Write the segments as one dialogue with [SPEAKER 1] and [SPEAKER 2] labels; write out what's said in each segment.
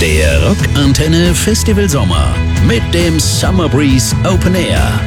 [SPEAKER 1] Der Rockantenne Festival Sommer mit dem Summer Breeze Open Air.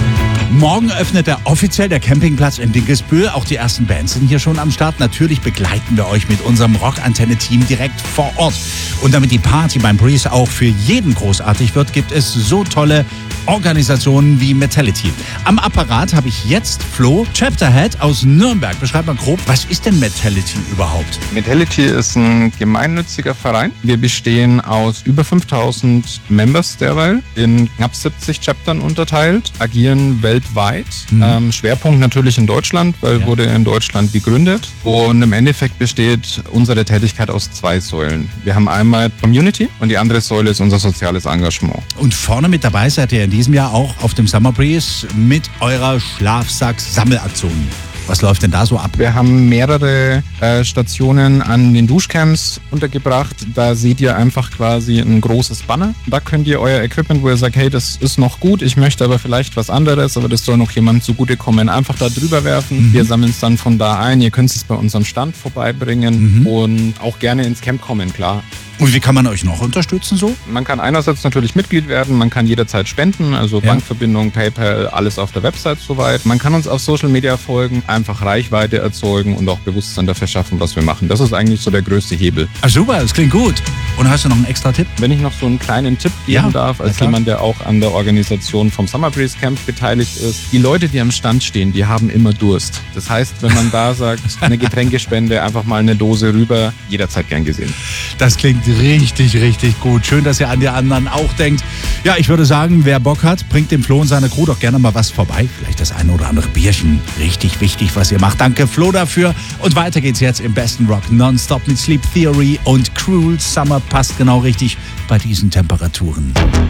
[SPEAKER 2] Morgen öffnet offiziell der Campingplatz in Dinkelsbühl. Auch die ersten Bands sind hier schon am Start. Natürlich begleiten wir euch mit unserem Rockantenne-Team direkt vor Ort. Und damit die Party beim Breeze auch für jeden großartig wird, gibt es so tolle Organisationen wie Metality. Am Apparat habe ich jetzt Flo Chapterhead aus Nürnberg. Beschreib mal grob, was ist denn Metality überhaupt?
[SPEAKER 3] Metality ist ein gemeinnütziger Verein. Wir bestehen aus über 5000 Members derweil, in knapp 70 Chaptern unterteilt, agieren weltweit. Schwerpunkt natürlich in Deutschland, weil wurde in Deutschland gegründet. Und im Endeffekt besteht unsere Tätigkeit aus zwei Säulen. Wir haben einmal Community und die andere Säule ist unser soziales Engagement.
[SPEAKER 2] Und vorne mit dabei seid ihr in diesem Jahr auch auf dem Summer Breeze mit eurer Schlafsack-Sammelaktion. Was läuft denn da so ab?
[SPEAKER 3] Wir haben mehrere Stationen an den Duschcamps untergebracht. Da seht ihr einfach quasi ein großes Banner. Da könnt ihr euer Equipment, wo ihr sagt, hey, das ist noch gut, ich möchte aber vielleicht was anderes, aber das soll noch jemandem zugutekommen, einfach da drüber werfen. Wir sammeln es dann von da ein. Ihr könnt es bei unserem Stand vorbeibringen und auch gerne ins Camp kommen, klar.
[SPEAKER 2] Und wie kann man euch noch unterstützen so?
[SPEAKER 3] Man kann einerseits natürlich Mitglied werden, man kann jederzeit spenden, also Bankverbindung, PayPal, alles auf der Website soweit. Man kann uns auf Social Media folgen, einfach Reichweite erzeugen und auch Bewusstsein dafür schaffen, was wir machen. Das ist eigentlich so der größte Hebel.
[SPEAKER 2] Ach super, das klingt gut. Und hast du noch einen extra Tipp?
[SPEAKER 3] Wenn ich noch so einen kleinen Tipp geben darf, als jemand, der auch an der Organisation vom Summer Breeze Camp beteiligt ist. Die Leute, die am Stand stehen, die haben immer Durst. Das heißt, wenn man da sagt, eine Getränkespende, einfach mal eine Dose rüber, jederzeit gern gesehen.
[SPEAKER 2] Das klingt richtig, richtig gut. Schön, dass ihr an die anderen auch denkt. Ja, ich würde sagen, wer Bock hat, bringt dem Flo und seiner Crew doch gerne mal was vorbei. Vielleicht das eine oder andere Bierchen. Richtig wichtig, was ihr macht. Danke, Flo, dafür. Und weiter geht's jetzt im besten Rock nonstop mit Sleep Theory und Cruel Summer passt genau richtig bei diesen Temperaturen.